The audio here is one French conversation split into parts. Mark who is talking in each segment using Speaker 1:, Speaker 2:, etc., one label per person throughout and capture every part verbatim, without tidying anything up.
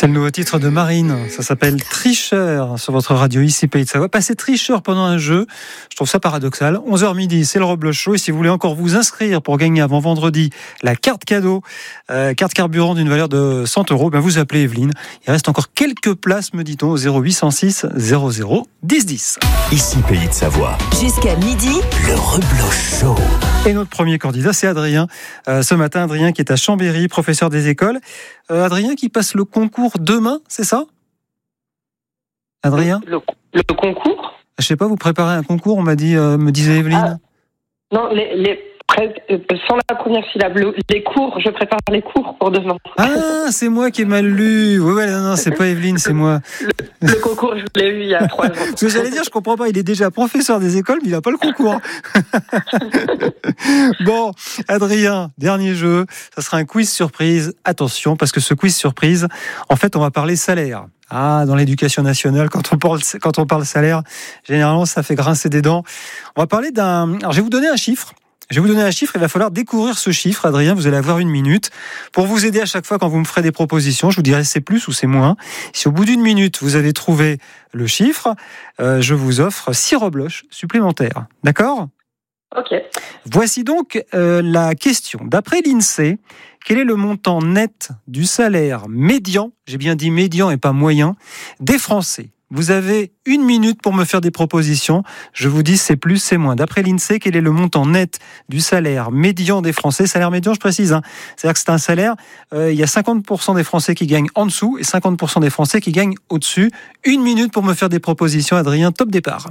Speaker 1: C'est le nouveau titre de Marine, ça s'appelle Tricheur sur votre radio ici Pays de Savoie. Passer tricheur pendant un jeu, je trouve ça paradoxal. onze heures midi, c'est le Robles Show et si vous voulez encore vous inscrire pour gagner avant vendredi la carte cadeau, euh, carte carburant d'une valeur de cent euros, ben vous appelez Evelyne. Il reste encore quelques places, me dit-on, au zéro huit cent six zéro zéro dix dix.
Speaker 2: Ici Pays de Savoie.
Speaker 3: Jusqu'à midi,
Speaker 2: le Robles Show.
Speaker 1: Et notre premier candidat, c'est Adrien. Euh, ce matin, Adrien qui est à Chambéry, professeur des écoles. Euh, Adrien qui passe le concours demain, c'est ça ? Adrien ?
Speaker 4: Le, le concours ?
Speaker 1: Je sais pas, vous préparez un concours, on m'a dit, euh, me disait Evelyne.
Speaker 4: Ah, non, les, les, sans la première syllabe, les cours, je prépare les cours pour demain.
Speaker 1: Ah, c'est moi qui ai mal lu. Ouais, ouais, non, non, c'est pas Evelyne, c'est moi.
Speaker 4: Le, le concours, je l'ai eu il y a trois ans.
Speaker 1: Ce que j'allais dire, je comprends pas. Il est déjà professeur des écoles, mais il a pas le concours. Bon, Adrien, dernier jeu. Ça sera un quiz surprise. Attention, parce que ce quiz surprise, en fait, on va parler salaire. Ah, dans l'éducation nationale, quand on parle, quand on parle salaire, généralement, ça fait grincer des dents. On va parler d'un... Alors, je vais vous donner un chiffre. Je vais vous donner un chiffre, il va falloir découvrir ce chiffre. Adrien, vous allez avoir une minute pour vous aider à chaque fois quand vous me ferez des propositions. Je vous dirai c'est plus ou c'est moins. Si au bout d'une minute, vous avez trouvé le chiffre, euh, je vous offre six rebloches supplémentaires. D'accord ?
Speaker 4: Ok.
Speaker 1: Voici donc euh, la question. D'après l'INSEE, quel est le montant net du salaire médian, j'ai bien dit médian et pas moyen, des Français ? Vous avez une minute pour me faire des propositions. Je vous dis c'est plus, c'est moins. D'après l'INSEE, quel est le montant net du salaire médian des Français ? Salaire médian, je précise. Hein. C'est-à-dire que c'est un salaire, euh, il y a cinquante pour cent des Français qui gagnent en dessous et cinquante pour cent des Français qui gagnent au-dessus. Une minute pour me faire des propositions. Adrien, top départ.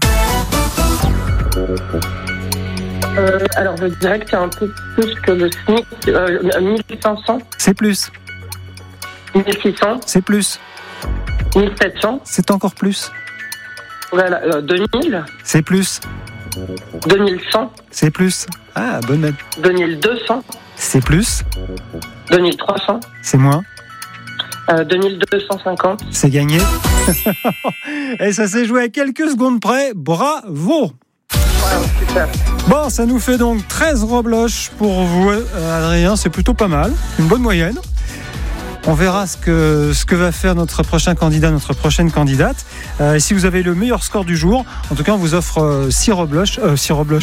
Speaker 4: Euh, alors, je dirais que c'est un peu plus que le SMIC. Euh, mille cinq cents.
Speaker 1: C'est plus.
Speaker 4: mille six cents.
Speaker 1: C'est plus.
Speaker 4: mille sept cents.
Speaker 1: C'est encore plus.
Speaker 4: Voilà, euh, deux mille.
Speaker 1: C'est plus.
Speaker 4: deux mille cent.
Speaker 1: C'est plus. Ah, bonne note.
Speaker 4: deux mille deux cents.
Speaker 1: C'est plus.
Speaker 4: deux mille trois cents.
Speaker 1: C'est moins.
Speaker 4: Euh, deux mille deux cent cinquante.
Speaker 1: C'est gagné. Et ça s'est joué à quelques secondes près. Bravo.
Speaker 4: Wow, super.
Speaker 1: Bon, ça nous fait donc treize rebloches pour vous, Adrien. C'est plutôt pas mal. Une bonne moyenne. On verra ce que, ce que va faire notre prochain candidat, notre prochaine candidate. Euh, et si vous avez le meilleur score du jour, en tout cas, on vous offre six rebloches, euh, six rebloches.